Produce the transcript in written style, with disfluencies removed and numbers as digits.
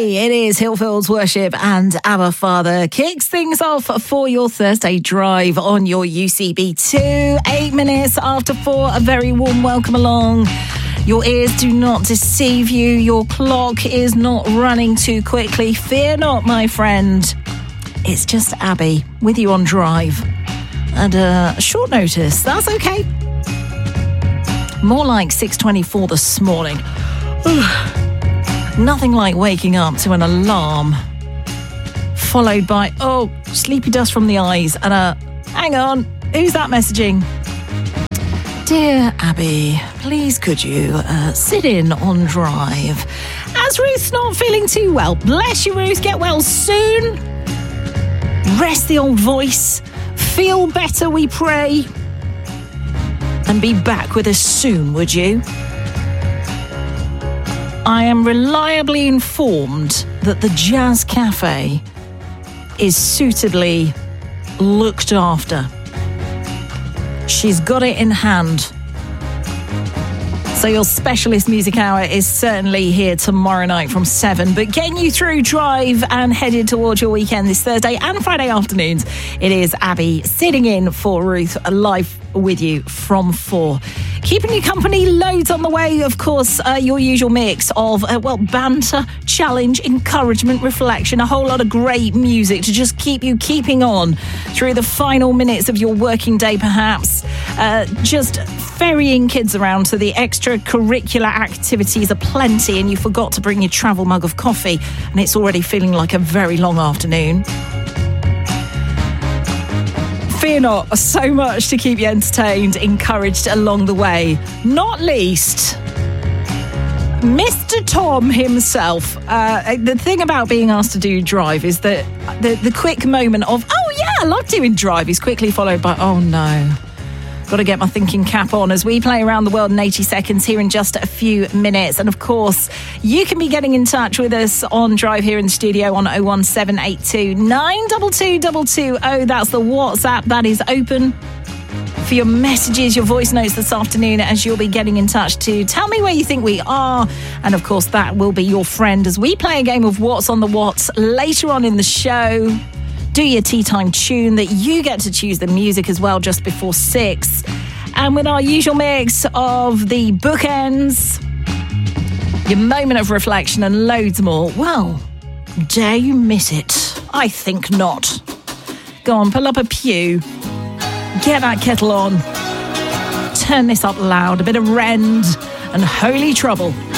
It is Hillfields Worship and Abba Father kicks things off for your Thursday drive on your UCB2. 8 minutes after 4, a very warm welcome along. Your ears do not deceive you. Your clock is not running too quickly. Fear not, my friend. It's just Abby with you on drive. And short notice, that's okay. More like 6:24 this morning. Nothing like waking up to an alarm, followed by, sleepy dust from the eyes, and hang on, who's that messaging? Dear Abby, please could you sit in on drive? As Ruth's not feeling too well. Bless you, Ruth, get well soon. Rest the old voice. Feel better, we pray. And be back with us soon, would you? I am reliably informed that the Jazz Cafe is suitably looked after. She's got it in hand. So your specialist music hour is certainly here tomorrow night from 7. But getting you through drive and headed towards your weekend this Thursday and Friday afternoons, it is Abby sitting in for Ruth live with you from 4. Keeping you company, loads on the way, of course, your usual mix of, banter, challenge, encouragement, reflection, a whole lot of great music to just keep you keeping on through the final minutes of your working day, perhaps. Just ferrying kids around to the extracurricular activities are plenty, and you forgot to bring your travel mug of coffee, and it's already feeling like a very long afternoon. Fear not, so much to keep you entertained, encouraged along the way. Not least, Mr. Tom himself. The thing about being asked to do drive is that the quick moment of, I love doing drive, is quickly followed by, oh no. Got to get my thinking cap on as we play around the world in 80 seconds here in just a few minutes. And of course, you can be getting in touch with us on Drive here in the studio on 01782 922 220. That's the WhatsApp that is open for your messages, your voice notes this afternoon, as you'll be getting in touch to tell me where you think we are. And of course, that will be your friend as we play a game of What's on the Watts later on in the show. Do your tea time tune that you get to choose the music as well just before 6. And with our usual mix of the bookends, your moment of reflection and loads more. Well, dare you miss it? I think not. Go on, pull up a pew. Get that kettle on. Turn this up loud. A bit of Rend and Holy Trouble.